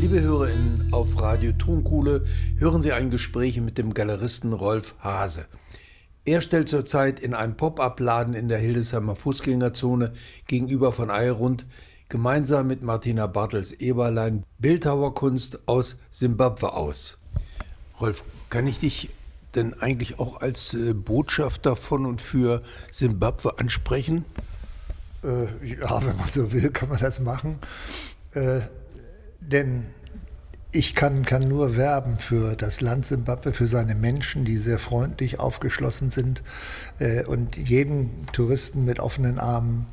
Liebe HörerInnen, auf Radio Tonkuhle hören Sie ein Gespräch mit dem Galeristen Rolf Haase. Er stellt zurzeit in einem Pop-up-Laden in der Hildesheimer Fußgängerzone gegenüber von Eyrund gemeinsam mit Martina Bartels-Eberlein Bildhauerkunst aus Simbabwe aus. Rolf, kann ich dich denn eigentlich auch als Botschafter von und für Simbabwe ansprechen? Ja, wenn man so will, kann man das machen. Denn ich kann nur werben für das Land Simbabwe, für seine Menschen, die sehr freundlich, aufgeschlossen sind und jeden Touristen mit offenen Armen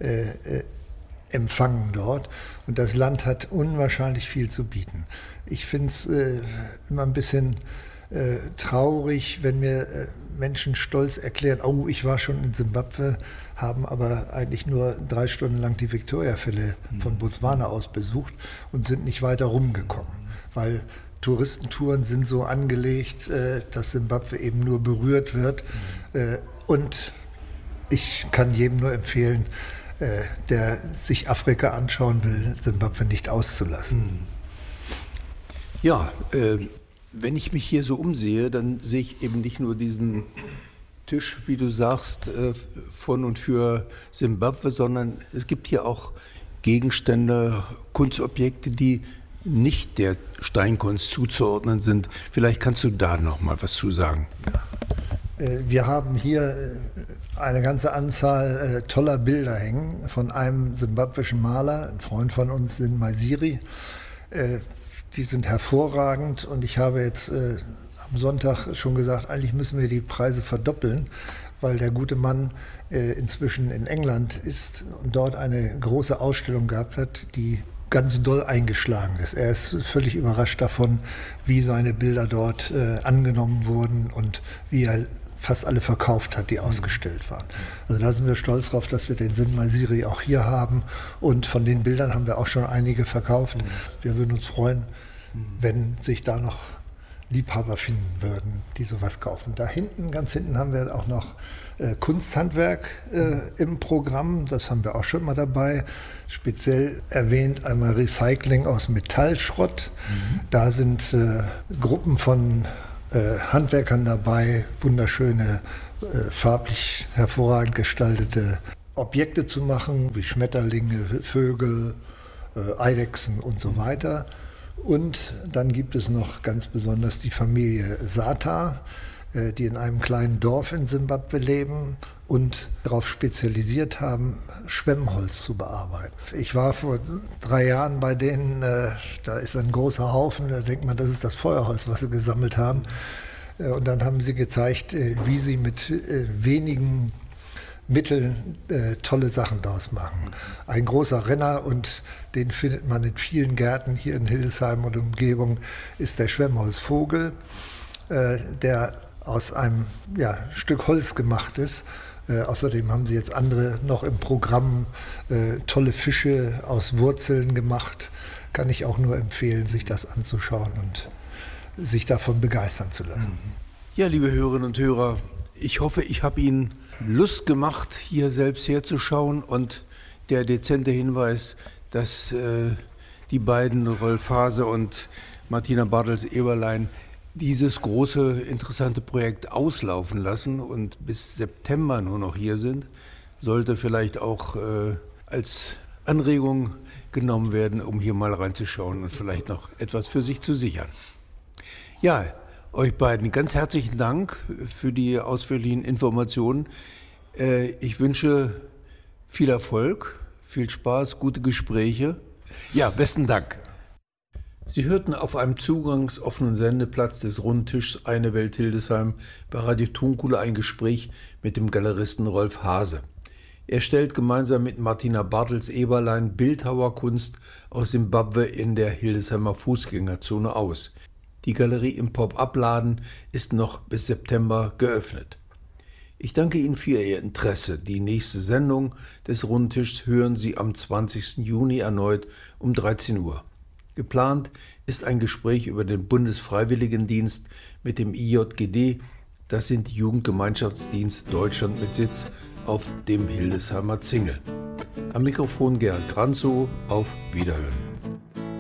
empfangen dort. Und das Land hat unwahrscheinlich viel zu bieten. Ich finde es immer ein bisschen traurig, wenn mir Menschen stolz erklären, oh, ich war schon in Simbabwe, haben aber eigentlich nur 3 Stunden lang die Victoria-Fälle von Botswana aus besucht und sind nicht weiter rumgekommen. Weil Touristentouren sind so angelegt, dass Simbabwe eben nur berührt wird. Und ich kann jedem nur empfehlen, der sich Afrika anschauen will, Simbabwe nicht auszulassen. Ja, wenn ich mich hier so umsehe, dann sehe ich eben nicht nur diesen Tisch, wie du sagst, von und für Simbabwe, sondern es gibt hier auch Gegenstände, Kunstobjekte, die nicht der Steinkunst zuzuordnen sind. Vielleicht kannst du da noch mal was zu sagen. Wir haben hier eine ganze Anzahl toller Bilder hängen von einem simbabwischen Maler, ein Freund von uns, Sin Maisiri. Die sind hervorragend und ich habe jetzt am Sonntag schon gesagt, eigentlich müssen wir die Preise verdoppeln, weil der gute Mann inzwischen in England ist und dort eine große Ausstellung gehabt hat, die ganz doll eingeschlagen ist. Er ist völlig überrascht davon, wie seine Bilder dort angenommen wurden und wie er fast alle verkauft hat, die ausgestellt waren. Also da sind wir stolz drauf, dass wir den Sin Maisiri auch hier haben und von den Bildern haben wir auch schon einige verkauft. Wir würden uns freuen, wenn sich da noch Liebhaber finden würden, die sowas kaufen. Da hinten, ganz hinten haben wir auch noch Kunsthandwerk im Programm, das haben wir auch schon mal dabei. Speziell erwähnt einmal Recycling aus Metallschrott. Da sind Gruppen von Handwerkern dabei, wunderschöne, farblich hervorragend gestaltete Objekte zu machen, wie Schmetterlinge, Vögel, Eidechsen und so weiter. Und dann gibt es noch ganz besonders die Familie Sata, die in einem kleinen Dorf in Simbabwe leben und darauf spezialisiert haben, Schwemmholz zu bearbeiten. Ich war vor 3 Jahren bei denen, da ist ein großer Haufen, da denkt man, das ist das Feuerholz, was sie gesammelt haben. Und dann haben sie gezeigt, wie sie mit wenigen Mitteln tolle Sachen daraus machen. Ein großer Renner, und den findet man in vielen Gärten hier in Hildesheim und Umgebung, ist der Schwemmholzvogel, der aus einem Stück Holz gemacht ist. Außerdem haben sie jetzt andere noch im Programm, tolle Fische aus Wurzeln gemacht. Kann ich auch nur empfehlen, sich das anzuschauen und sich davon begeistern zu lassen. Ja, liebe Hörerinnen und Hörer, ich hoffe, ich habe Ihnen Lust gemacht, hier selbst herzuschauen, und der dezente Hinweis, dass die beiden, Rolf Haase und Martina Bartels-Eberlein, dieses große, interessante Projekt auslaufen lassen und bis September nur noch hier sind, sollte vielleicht auch als Anregung genommen werden, um hier mal reinzuschauen und vielleicht noch etwas für sich zu sichern. Ja, euch beiden ganz herzlichen Dank für die ausführlichen Informationen. Ich wünsche viel Erfolg, viel Spaß, gute Gespräche. Ja, besten Dank. Sie hörten auf einem zugangsoffenen Sendeplatz des Rundtischs Eine Welt Hildesheim bei Radio Tonkuhle ein Gespräch mit dem Galeristen Rolf Haase. Er stellt gemeinsam mit Martina Bartels-Eberlein Bildhauerkunst aus Simbabwe in der Hildesheimer Fußgängerzone aus. Die Galerie im Pop-up-Laden ist noch bis September geöffnet. Ich danke Ihnen für Ihr Interesse. Die nächste Sendung des Rundtischs hören Sie am 20. Juni erneut um 13 Uhr. Geplant ist ein Gespräch über den Bundesfreiwilligendienst mit dem IJGD, das sind die Jugendgemeinschaftsdienst Deutschland mit Sitz auf dem Hildesheimer Zingel. Am Mikrofon Gerhard Granzow, auf Wiederhören.